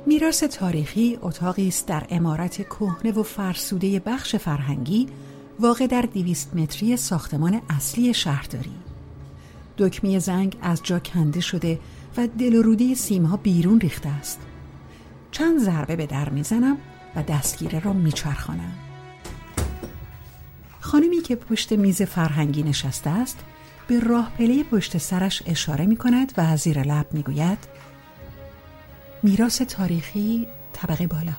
میراث تاریخی اتاقی است در عمارت کهنه و فرسوده بخش فرهنگی واقع در 200 متری ساختمان اصلی شهرداری. دکمه زنگ از جا کنده شده و دل و روده سیم‌ها بیرون ریخته است. چند ضربه به در میزنم و دستگیره را میچرخانم. خانمی که پشت میز فرهنگی نشسته است به راه پله پشت سرش اشاره می‌کند و زیر لب میگوید: میراث تاریخی طبقه بالا.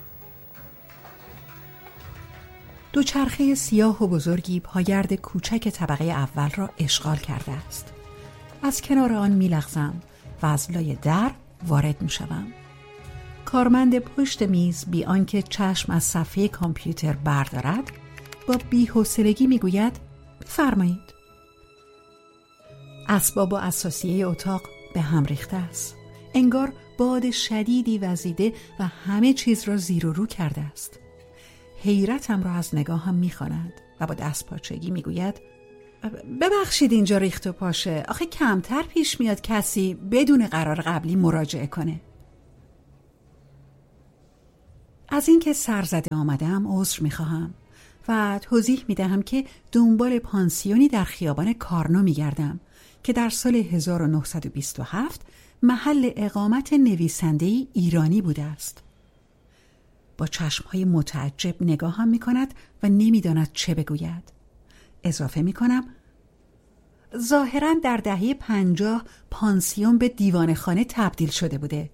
دوچرخه سیاه و بزرگی پاگرد کوچک طبقه اول را اشغال کرده است. از کنار آن میلغزم و از لای در وارد میشوم. کارمند پشت میز بی آنکه چشم از صفحه کامپیوتر بردارد با بی‌حوصلگی میگوید: بفرمایید. اسباب و اساسیه اتاق به هم ریخته است. انگار باد شدیدی وزیده و همه چیز را زیر و رو کرده است. حیرتم را از نگاهم می‌خواند و با دستپاچگی میگوید: ببخشید اینجا ریخت و پاشه. آخه کمتر پیش میاد کسی بدون قرار قبلی مراجعه کنه. از اینکه سرزده آمدم عذر می‌خواهم و توضیح می‌دهم که دنبال پانسیونی در خیابان کارنو می‌گردم که در سال 1927 محل اقامت نویسنده‌ای ایرانی بوده است. با چشم‌های متعجب نگاهم می‌کند و نمی‌داند چه بگوید. اضافه می‌کنم: ظاهراً در دهه 50 پانسیون به دیوانه‌خانه تبدیل شده بوده.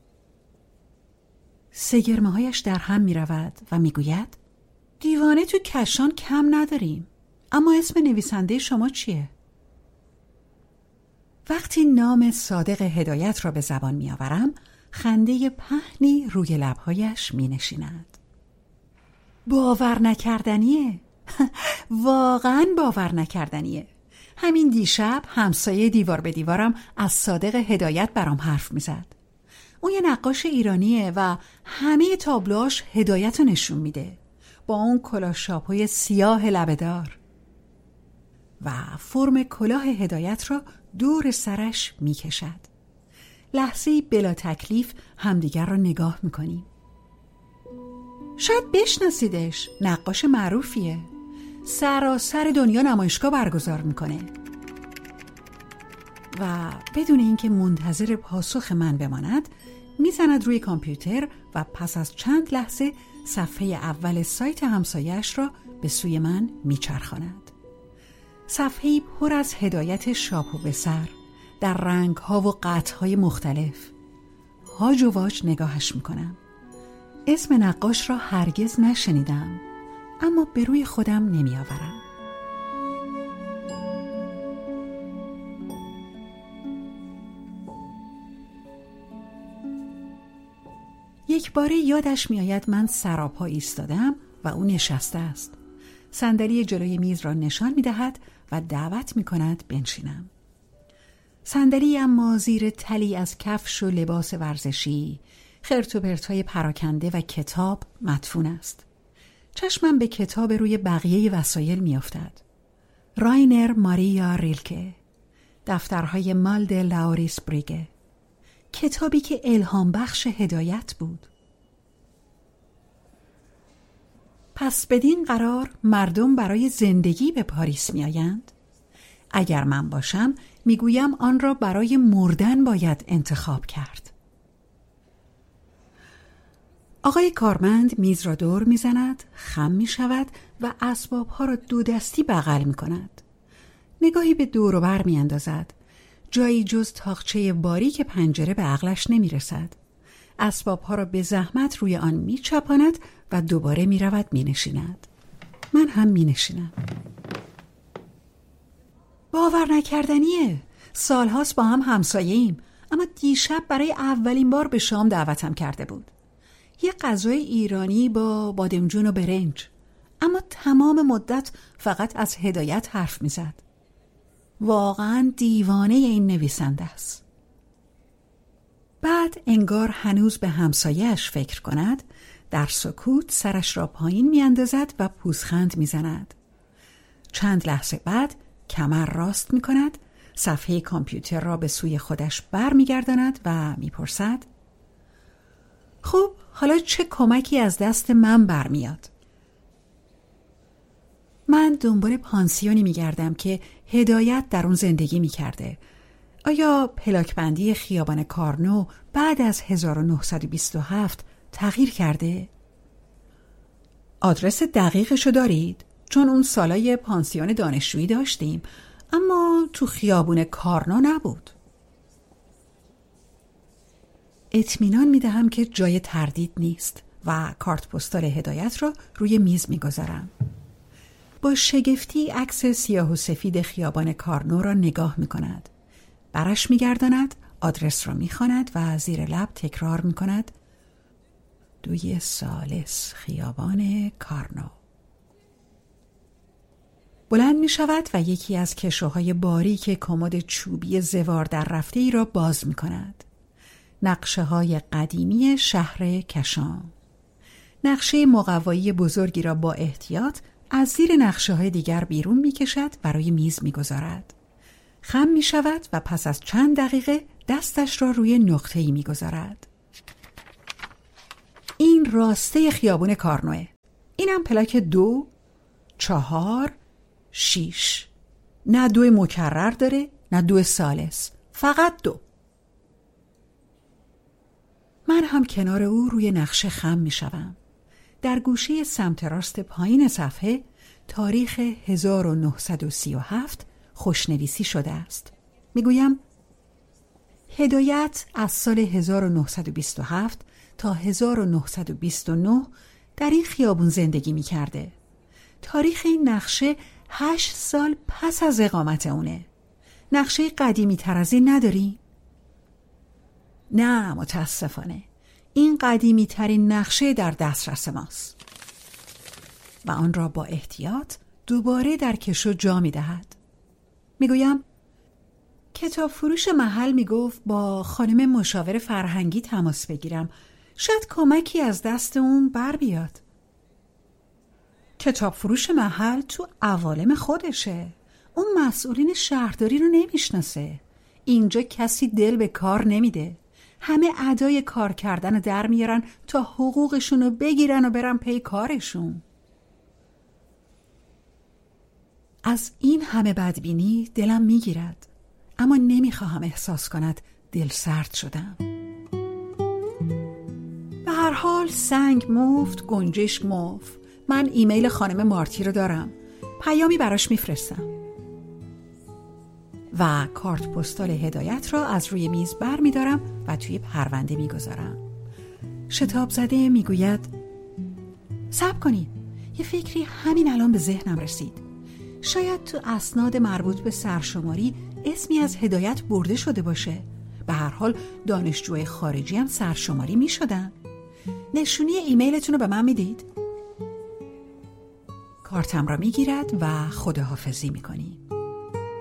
سگرمه‌هایش در هم می‌رود و می‌گوید: دیوانه تو کشان کم نداریم. اما اسم نویسنده شما چیه؟ وقتی نام صادق هدایت را به زبان می‌آورم، خنده پهنی روی لب‌هایش می‌نشیند. باور نکردنیه. واقعاً باور نکردنیه. همین دیشب همسایه دیوار به دیوارم از صادق هدایت برام حرف می‌زد. اون یه نقاش ایرانیه و همه تابلوهاش هدایت رو نشون میده. با اون کلاه شاپوی سیاه لبه‌دار و فرم کلاه هدایت را دور سرش میکشد. لحظه‌ای بلا تکلیف همدیگر را نگاه میکنیم. شاید بشناسیدش، نقاش معروفیه. سراسر دنیا نمایشگاه برگزار میکنه. و بدون اینکه منتظر پاسخ من بماند میزند روی کامپیوتر و پس از چند لحظه صفحه اول سایت همسایه‌اش را به سوی من میچرخاند. صفحه‌ای پر از هدایت شاپ و به سر در رنگ‌ها و قطع‌های مختلف. هاج و واج نگاهش میکنم. اسم نقاش را هرگز نشنیدم، اما به روی خودم نمیآورم. یک باره یادش میآید من سراپا ایستادم و او نشسته است. صندلی جلوی میز را نشان میدهد و دعوت میکند بنشینم. صندلی اما زیر تلی از کفش و لباس ورزشی، خرت و پرتای پراکنده و کتاب مدفون است. چشمم به کتاب روی بقیه وسایل میافتد. راینر ماریا ریلکه، دفترهای مالد لاوریس بریگه، کتابی که الهام بخش هدایت بود. پس بدین قرار مردم برای زندگی به پاریس می آیند؟ اگر من باشم میگویم آن را برای مردن باید انتخاب کرد. آقای کارمند میز را دور می زند، خم می شود و اسبابها را دو دستی بغل می کند. نگاهی به دور و بر می اندازد. جایی جز تاقچه باریک پنجره به عقلش نمی رسد. اسبابها را به زحمت روی آن می چپاند و دوباره می رود می نشیند. من هم می نشینم. باور نکردنیه. سالهاست با هم همسایه‌ایم، اما دیشب برای اولین بار به شام دعوتم کرده بود. یه غذای ایرانی با بادمجون و برنج، اما تمام مدت فقط از هدایت حرف می زد. واقعا دیوانه این نویسنده است. بعد انگار هنوز به همسایه‌اش فکر کند، در سکوت سرش را پایین می اندازد و پوزخند می زند. چند لحظه بعد کمر راست می کند، صفحه کامپیوتر را به سوی خودش بر می گرداند و می پرسد: خب حالا چه کمکی از دست من برمیاد؟ من دنبال پانسیونی میگردم که هدایت در اون زندگی میکرده. آیا پلاکبندی خیابان کارنو بعد از 1927 تغییر کرده؟ آدرس دقیقشو دارید؟ چون اون سالای پانسیون دانشجویی داشتیم، اما تو خیابون کارنو نبود. اطمینان میدهم که جای تردید نیست و کارت پستال هدایت را روی میز میگذارم. با شگفتی عکس سیاه و سفید خیابان کارنو را نگاه میکند. برش میگرداند، آدرس را میخواند و زیر لب تکرار میکند: 2 ثالث خیابان کارنو. بلند می شود و یکی از کشوهای باریک کمد چوبی زوار در رفته ای را باز می کند. نقشه های قدیمی شهر کشان. نقشه مقوایی بزرگی را با احتیاط از زیر نقشه های دیگر بیرون می کشد، برای میز می گذارد. خم می شود و پس از چند دقیقه دستش را روی نقطه‌ای می گذارد. این راسته خیابون کارنوه. اینم پلاک 2 4 6. نه 2 مکرر داره، نه 2 ثالث، فقط 2. من هم کنار او روی نقشه خم می شوم. در گوشه سمت راست پایین صفحه تاریخ 1937 خوشنویسی شده است. می گویم: هدایت از سال 1927 تا 1929 در این خیابون زندگی می کرده. تاریخ این نقشه 8 سال پس از اقامت اونه. نقشه قدیمی تر از این نداری؟ نه متاسفانه. این قدیمی ترین نقشه در دسترس ماست. و آن را با احتیاط دوباره در کشو جا می دهد. می گویم: کتاب فروش محل می گفت با خانم مشاور فرهنگی تماس بگیرم. شاید کمکی از دست اون بر بیاد. کتاب فروش محل تو عوالم خودشه. اون مسئولین شهرداری رو نمیشناسه. اینجا کسی دل به کار نمیده. همه ادای کار کردن در میارن تا حقوقشون رو بگیرن و برن پی کارشون. از این همه بدبینی دلم میگیرد، اما نمیخواهم احساس کند دل سرد شدم. به هر حال سنگ مفت گنجشک مفت. من ایمیل خانم مارتی رو دارم. پیامی براش میفرستم. و کارت پستال هدایت را از روی میز بر میدارم و توی پرونده میگذارم. شتاب زده میگوید: صبر کنید، یه فکری همین الان به ذهنم رسید. شاید تو اسناد مربوط به سرشماری اسمی از هدایت برده شده باشه. به هر حال دانشجوی خارجی هم سرشماری میشدن. نشونی ایمیلتون رو به من میدید؟ کارتم را میگیرد و خداحافظی میکنیم.